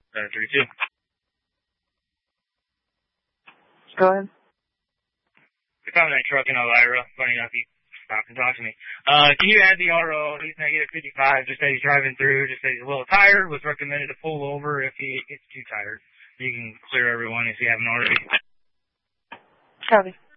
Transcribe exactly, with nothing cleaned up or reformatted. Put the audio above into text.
Uh, thirty-two. Go ahead. If I'm in that truck in Elvira, funny enough, you stop and talk to me. Uh, can you add the R O? He's negative fifty-five. Just say he's driving through. Just say he's a little tired. Was recommended to pull over if he gets too tired. You can clear everyone if you haven't already. Copy.